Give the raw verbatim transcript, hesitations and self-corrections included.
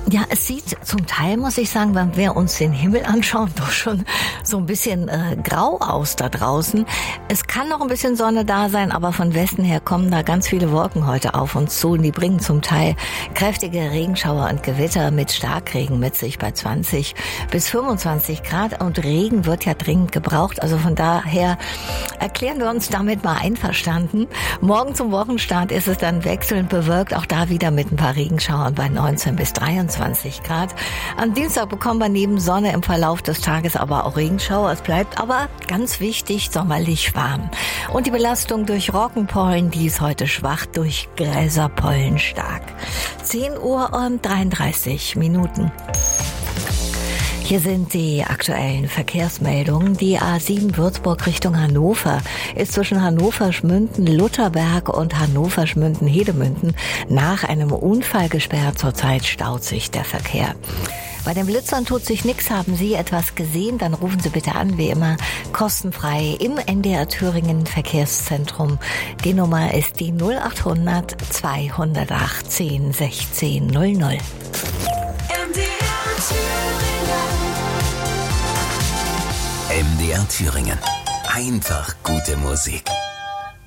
Ja, es sieht zum Teil, muss ich sagen, wenn wir uns den Himmel anschauen, doch schon so ein bisschen äh, grau aus da draußen. Es kann noch ein bisschen Sonne da sein, aber von Westen her kommen da ganz viele Wolken heute auf uns zu und die bringen zum Teil kräftige Regenschauer und Gewitter mit Starkregen mit sich bei zwanzig bis fünfundzwanzig Grad und Regen wird ja dringend gebraucht. Also von daher erklären wir uns damit mal einverstanden. Morgen zum Wochenstart ist es dann wechselnd bewölkt, auch da wieder mit ein paar Regenschauern bei neunzehn bis dreiundzwanzig Grad. Am Dienstag bekommen wir neben Sonne im Verlauf des Tages aber auch Regenschauer. Es bleibt aber ganz wichtig sommerlich warm. Und die Belastung durch Roggenpollen, die ist heute schwach, durch Gräserpollen stark. zehn Uhr und dreiunddreißig Minuten. Hier sind die aktuellen Verkehrsmeldungen. Die A sieben Würzburg Richtung Hannover ist zwischen Hannover-Schmünden-Lutherberg und Hannover-Schmünden-Hedemünden nach einem Unfall gesperrt. Zurzeit staut sich der Verkehr. Bei den Blitzern tut sich nichts. Haben Sie etwas gesehen, dann rufen Sie bitte an, wie immer, kostenfrei im N D R Thüringen Verkehrszentrum. Die Nummer ist die null achthundert zweihundertachtzehn sechzehn null null. M D R Thüringen. Einfach gute Musik.